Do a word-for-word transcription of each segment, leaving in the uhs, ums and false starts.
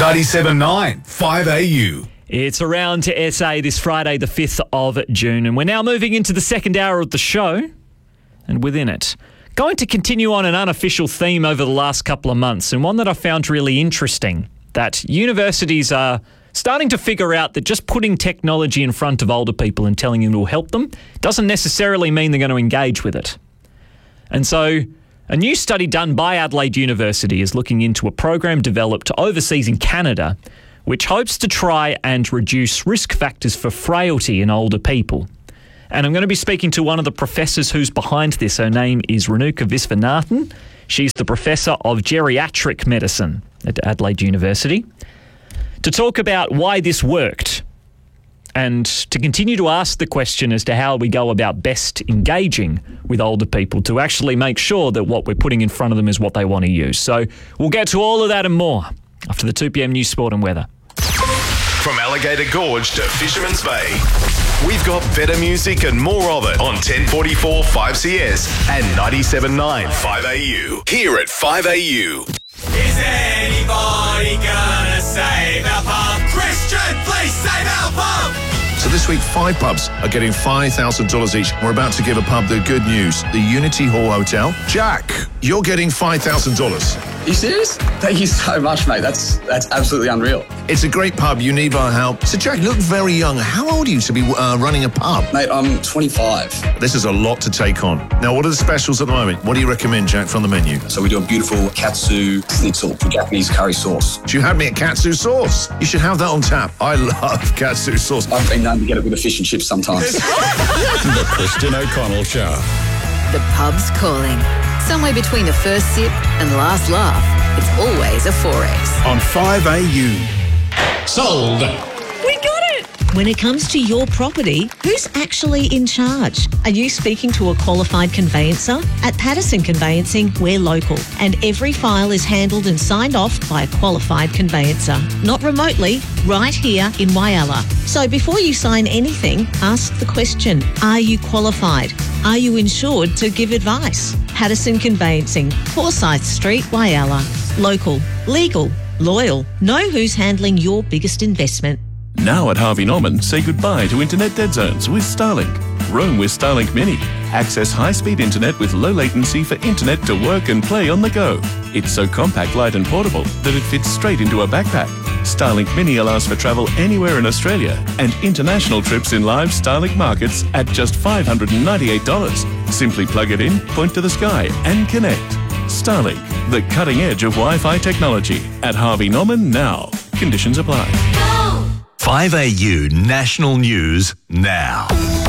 ninety-seven point nine, five A U. It's Around to S A this Friday, the fifth of June, and we're now moving into the second hour of the show, and within it, going to continue on an unofficial theme over the last couple of months, and one that I found really interesting, that universities are starting to figure out that just putting technology in front of older people and telling them it will help them doesn't necessarily mean they're going to engage with it. And so a new study done by Adelaide University is looking into a program developed overseas in Canada which hopes to try and reduce risk factors for frailty in older people. And I'm going to be speaking to one of the professors who's behind this. Her name is Renuka Visvanathan. She's the Professor of Geriatric Medicine at Adelaide University, to talk about why this worked and to continue to ask the question as to how we go about best engaging with older people to actually make sure that what we're putting in front of them is what they want to use. So we'll get to all of that and more after the two p.m. news, sport and weather. From Alligator Gorge to Fisherman's Bay, we've got better music and more of it on ten forty-four five C S and ninety-seven point nine five A U. Here at five A U. Is anybody gonna save our pub? Christian, please save our pub! So this week, five pubs are getting five thousand dollars each. We're about to give a pub the good news. The Unity Hall Hotel. Jack, you're getting five thousand dollars. Are you serious? Thank you so much, mate. That's that's absolutely unreal. It's a great pub. You need our help. So, Jack, you look very young. How old are you to be uh, running a pub? Mate, I'm twenty-five. This is a lot to take on. Now, what are the specials at the moment? What do you recommend, Jack, from the menu? So we do a beautiful katsu schnitzel, Japanese curry sauce. Do you have me a katsu sauce? You should have that on tap. I love katsu sauce. I've been known to get it with a fish and chips sometimes. The Kristen O'Connell Show. The pub's calling. Somewhere between the first sip and last laugh, it's always a four X. On five A U. Sold. We got it! When it comes to your property, who's actually in charge? Are you speaking to a qualified conveyancer? At Patterson Conveyancing, we're local, and every file is handled and signed off by a qualified conveyancer. Not remotely, right here in Whyalla. So before you sign anything, ask the question, are you qualified? Are you insured to give advice? Patterson Conveyancing, Forsyth Street, Whyalla. Local, legal, loyal. Know who's handling your biggest investment. Now at Harvey Norman, say goodbye to internet dead zones with Starlink. Roam with Starlink Mini. Access high-speed internet with low latency for internet to work and play on the go. It's so compact, light and portable that it fits straight into a backpack. Starlink Mini allows for travel anywhere in Australia and international trips in live Starlink markets at just five hundred ninety-eight dollars. Simply plug it in, point to the sky and connect. Starlink, the cutting edge of Wi-Fi technology. At Harvey Norman now. Conditions apply. five A U National News now.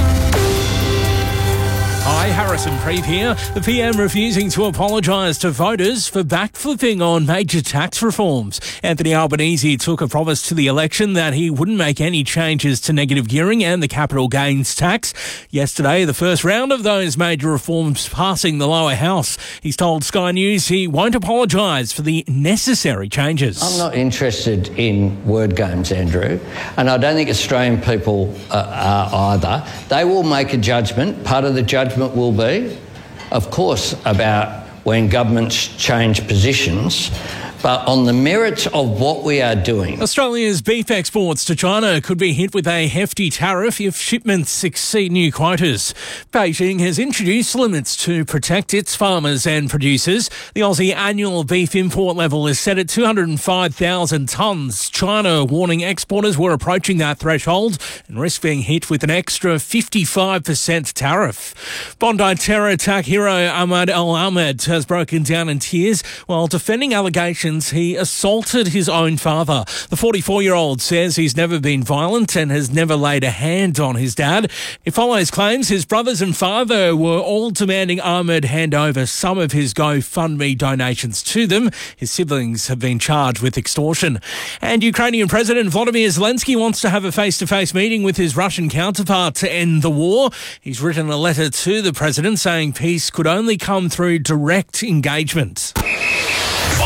Hi, Harrison Preeve here. The P M refusing to apologise to voters for backflipping on major tax reforms. Anthony Albanese took a promise to the election that he wouldn't make any changes to negative gearing and the capital gains tax. Yesterday, the first round of those major reforms passing the lower house. He's told Sky News he won't apologise for the necessary changes. I'm not interested in word games, Andrew, and I don't think Australian people uh, are either. They will make a judgment. Part of the judgment will be, of course, about when governments change positions, but on the merits of what we are doing. Australia's beef exports to China could be hit with a hefty tariff if shipments exceed new quotas. Beijing has introduced limits to protect its farmers and producers. The Aussie annual beef import level is set at two hundred five thousand tonnes. China warning exporters were approaching that threshold and risk being hit with an extra fifty-five percent tariff. Bondi terror attack hero Ahmad Al-Ahmed has broken down in tears while defending allegations he assaulted his own father. The forty-four-year-old says he's never been violent and has never laid a hand on his dad. It follows claims his brothers and father were all demanding Ahmed hand over some of his GoFundMe donations to them. His siblings have been charged with extortion. And Ukrainian President Volodymyr Zelensky wants to have a face-to-face meeting with his Russian counterpart to end the war. He's written a letter to the president saying peace could only come through direct engagement.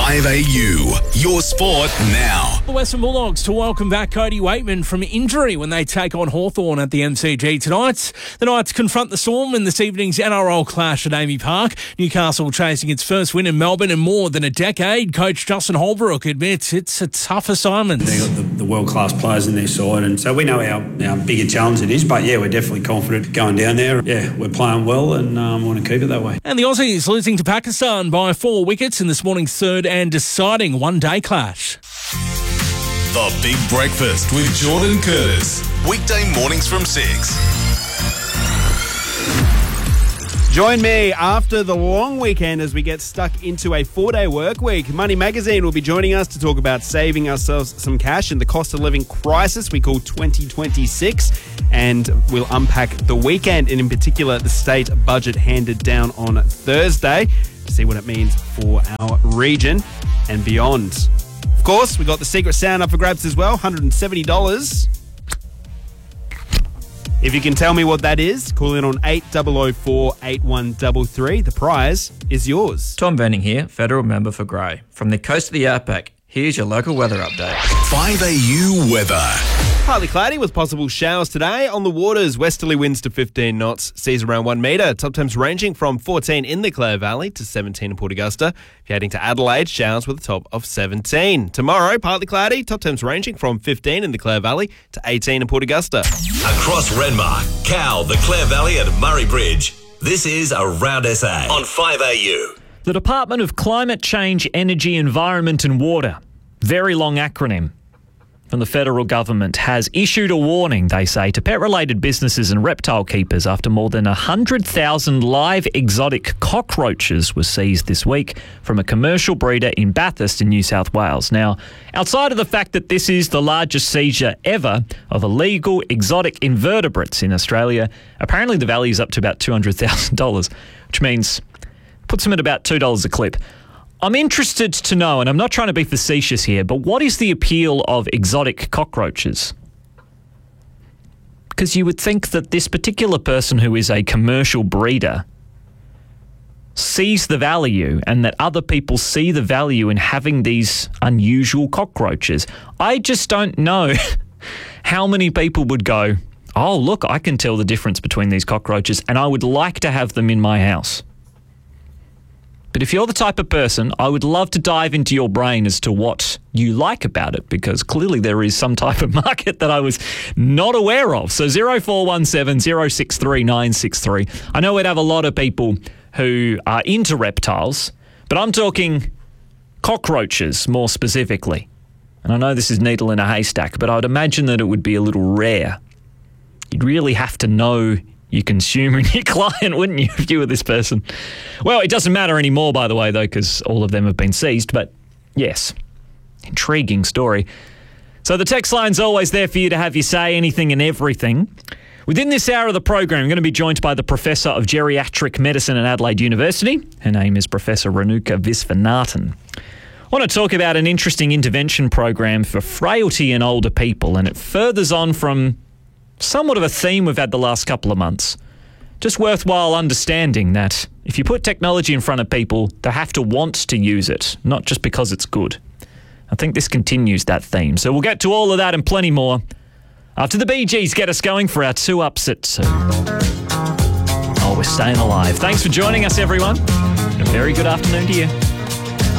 five A U, your sport now. The Western Bulldogs to welcome back Cody Waitman from injury when they take on Hawthorn at the M C G tonight. The Knights confront the Storm in this evening's N R L clash at Amy Park. Newcastle chasing its first win in Melbourne in more than a decade. Coach Justin Holbrook admits it's a tough assignment. They've got the, the world-class players in their side, and so we know how, how big a challenge it is, but yeah, we're definitely confident going down there. Yeah, we're playing well and um, want to keep it that way. And the Aussies losing to Pakistan by four wickets in this morning's third and deciding one-day clash. The Big Breakfast with Jordan Curtis. Weekday mornings from six. Join me after the long weekend as we get stuck into a four-day work week. Money Magazine will be joining us to talk about saving ourselves some cash in the cost of living crisis we call twenty twenty-six. And we'll unpack the weekend and in particular the state budget handed down on Thursday to see what it means for our region and beyond. Of course, we got the secret sound up for grabs as well, one hundred seventy dollars. If you can tell me what that is, call in on eight oh oh four, eight one three three. The prize is yours. Tom Venning here, federal member for Grey. From the coast of the outback, here's your local weather update. five A U weather. Partly cloudy with possible showers today. On the waters, westerly winds to fifteen knots, seas around one metre. Top temps ranging from fourteen in the Clare Valley to seventeen in Port Augusta. If you're heading to Adelaide, showers with a top of seventeen. Tomorrow, partly cloudy, top temps ranging from fifteen in the Clare Valley to eighteen in Port Augusta. Across Renmark, Cow, the Clare Valley and Murray Bridge. This is Around S A on five A U. The Department of Climate Change, Energy, Environment and Water, very long acronym, from the federal government has issued a warning, they say, to pet-related businesses and reptile keepers after more than one hundred thousand live exotic cockroaches were seized this week from a commercial breeder in Bathurst in New South Wales. Now, outside of the fact that this is the largest seizure ever of illegal exotic invertebrates in Australia, apparently the value is up to about two hundred thousand dollars, which means puts them at about two dollars a clip. I'm interested to know, and I'm not trying to be facetious here, but what is the appeal of exotic cockroaches? Because you would think that this particular person who is a commercial breeder sees the value and that other people see the value in having these unusual cockroaches. I just don't know how many people would go, oh, look, I can tell the difference between these cockroaches and I would like to have them in my house. But if you're the type of person, I would love to dive into your brain as to what you like about it, because clearly there is some type of market that I was not aware of. So zero four one seven, zero six three nine six three. I know we'd have a lot of people who are into reptiles, but I'm talking cockroaches more specifically. And I know this is needle in a haystack, but I would imagine that it would be a little rare. You'd really have to know your consumer and your client, wouldn't you, if you were this person? Well, it doesn't matter anymore, by the way, though, because all of them have been seized. But yes, intriguing story. So the text line's always there for you to have your say, anything and everything. Within this hour of the program, I'm going to be joined by the Professor of Geriatric Medicine at Adelaide University. Her name is Professor Renuka Visvanathan. I want to talk about an interesting intervention program for frailty in older people, and it furthers on from somewhat of a theme we've had the last couple of months. Just worthwhile understanding that if you put technology in front of people, they have to want to use it, not just because it's good. I think this continues that theme. So we'll get to all of that and plenty more after the Bee Gees get us going for our two ups at two. Oh, we're staying alive. Thanks for joining us, everyone. And a very good afternoon to you.